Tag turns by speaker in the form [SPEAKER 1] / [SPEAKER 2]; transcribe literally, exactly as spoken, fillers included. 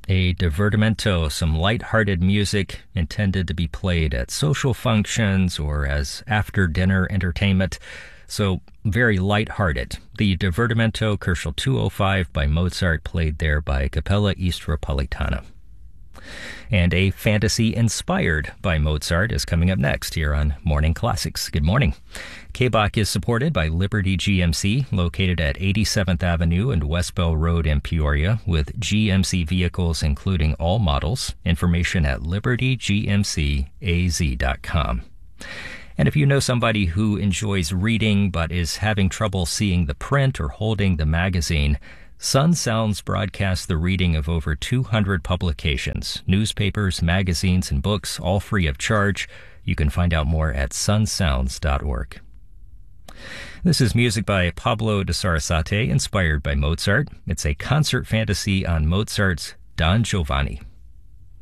[SPEAKER 1] a divertimento, some light-hearted music intended to be played at social functions or as after-dinner entertainment. So very light-hearted. The Divertimento Kochel two oh five by Mozart, played there by Capella Istropolitana. And a fantasy inspired by Mozart is coming up next here on Morning Classics. Good morning. K B O C is supported by Liberty G M C, located at eighty-seventh Avenue and West Bell Road in Peoria, with G M C vehicles including all models. Information at liberty g m c a z dot com. And if you know somebody who enjoys reading but is having trouble seeing the print or holding the magazine, Sun Sounds broadcasts the reading of over two hundred publications, newspapers, magazines, and books, all free of charge. You can find out more at sun sounds dot org. This is music by Pablo de Sarasate, inspired by Mozart. It's a concert fantasy on Mozart's Don Giovanni.